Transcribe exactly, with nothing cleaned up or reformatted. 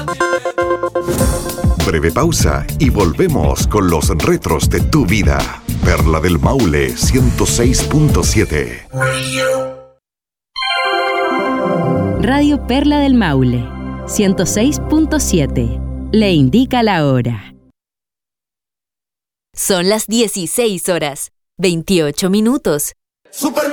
Breve pausa y volvemos con los retros de tu vida. Perla del Maule ciento seis punto siete. Radio Perla del Maule ciento seis punto siete. Le indica la hora. Son las dieciséis horas, veintiocho minutos. Super